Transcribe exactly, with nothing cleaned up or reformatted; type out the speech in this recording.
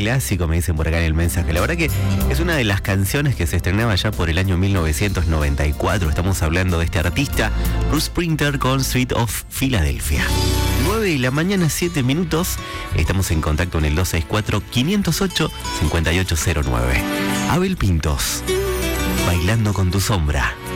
clásico, me dicen por acá en el mensaje. La verdad que es una de las canciones que se estrenaba ya por el año mil novecientos noventa y cuatro. Estamos hablando de este artista, Bruce Springsteen, con Sweet of Philadelphia. nueve de la mañana, siete minutos. Estamos en contacto en el dos seis cuatro, cinco cero ocho, cinco ocho cero nueve. Abel Pintos, Bailando con tu sombra.